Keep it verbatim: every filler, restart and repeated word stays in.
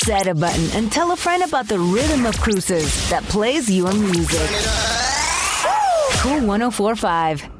Set a button and tell a friend about the rhythm of cruises that plays your music. Cool one oh four five.